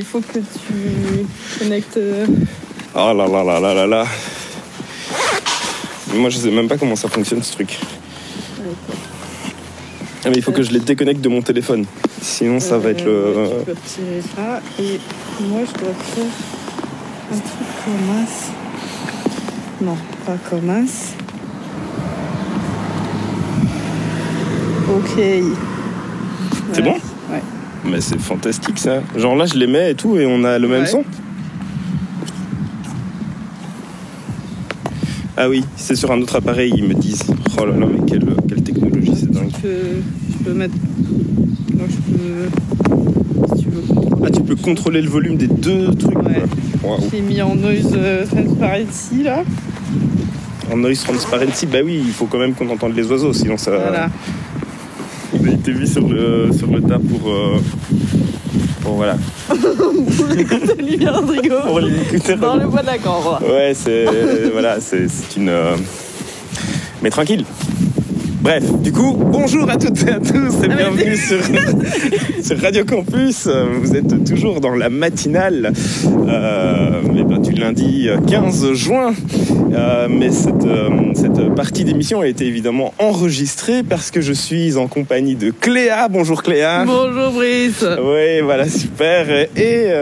il faut que tu connectes... Oh là là là là là là. Moi, je sais même pas comment ça fonctionne, ce truc. Ah, mais il faut que je les déconnecte de mon téléphone. Sinon, ça va être le... Tu peux retirer ça. Et moi, je dois faire un truc comme as. Non, pas comme as. Ok. C'est bon ? Ouais. Mais c'est fantastique, ça. Genre là, je les mets et tout, et on a le même son. Ah oui, c'est sur un autre appareil, ils me disent. Oh là là, mais quelle technologie, c'est dingue. Je peux mettre... Moi, je peux... Si tu veux contrôler... Ah, tu peux contrôler le volume des deux trucs. Ouais. Wow. J'ai mis en noise transparency, là. En noise transparency, bah oui, il faut quand même qu'on entende les oiseaux, sinon ça... Voilà. On a été vu sur le tas pour voilà. Pour l'écouter Olivier Rodrigo. Pour l'écouter. Dans le bois de la Cambre. Ouais, c'est une... Mais tranquille. Bref, du coup, bonjour à toutes et à tous et bienvenue sur Radio Campus. Vous êtes toujours dans la matinale du lundi 15 juin. Mais cette partie d'émission a été évidemment enregistrée parce que je suis en compagnie de Cléa. Bonjour Cléa. Bonjour Brice. Oui, voilà, super. Et